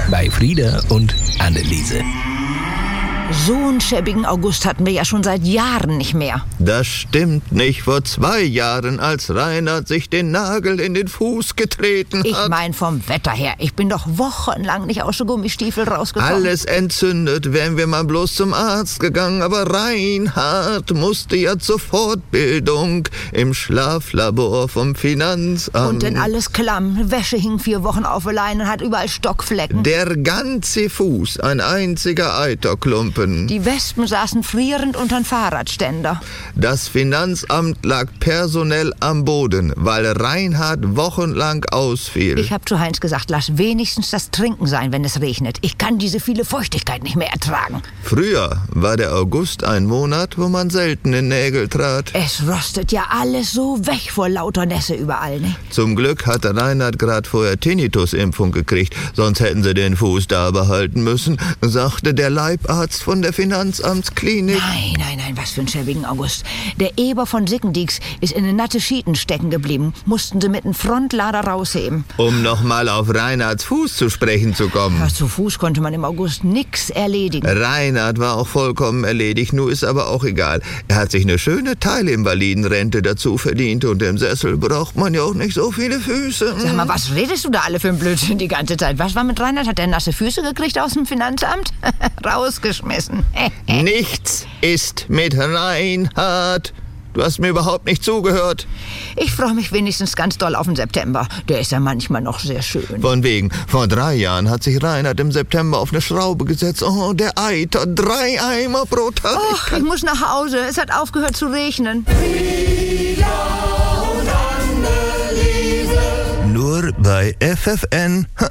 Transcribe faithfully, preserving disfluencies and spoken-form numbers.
bei Frieda und Anneliese. So einen schäbigen August hatten wir ja schon seit Jahren nicht mehr. Das stimmt nicht. Vor zwei Jahren, als Reinhard sich den Nagel in den Fuß getreten Ich hat. mein vom Wetter her. Ich bin doch wochenlang nicht aus der Gummistiefel rausgekommen. Alles entzündet, wären wir mal bloß zum Arzt gegangen. Aber Reinhard musste ja zur Fortbildung im Schlaflabor vom Finanzamt. Und denn alles klamm. Wäsche hing vier Wochen auf der Leine und hat überall Stockflecken. Der ganze Fuß, ein einziger Eiterklumpen. Die Wespen saßen frierend untern Fahrradständer. Das Finanzamt lag personell am Boden, weil Reinhard wochenlang ausfiel. Ich hab zu Heinz gesagt, lass wenigstens das Trinken sein, wenn es regnet. Ich kann diese viele Feuchtigkeit nicht mehr ertragen. Früher war der August ein Monat, wo man selten in Nägel trat. Es rostet ja alles so weg vor lauter Nässe überall, ne? Zum Glück hatte Reinhard gerade vorher Tinnitus-Impfung gekriegt, sonst hätten sie den Fuß da behalten müssen, sagte der Leibarzt von der Finanzamtsklinik. Nein, nein, nein, was für ein schäbigen August. Der Eber von Sickendieks ist in den natte Schieten stecken geblieben. Mussten sie mit dem Frontlader rausheben. Um nochmal auf Reinhards Fuß zu sprechen zu kommen. Ja, zu Fuß konnte man im August nix erledigen. Reinhard war auch vollkommen erledigt, nur ist aber auch egal. Er hat sich eine schöne Teilinvalidenrente dazu verdient und im Sessel braucht man ja auch nicht so viele Füße. Sag mal, was redest du da alle für ein Blödsinn die ganze Zeit? Was war mit Reinhard? Hat der nasse Füße gekriegt aus dem Finanzamt? Rausgeschmissen. Nichts ist mit Reinhard. Du hast mir überhaupt nicht zugehört. Ich freue mich wenigstens ganz doll auf den September. Der ist ja manchmal noch sehr schön. Von wegen, vor drei Jahren hat sich Reinhard im September auf eine Schraube gesetzt. Oh, der Eiter, drei Eimer pro Tag. Och, ich muss nach Hause. Es hat aufgehört zu regnen. Nur bei F F N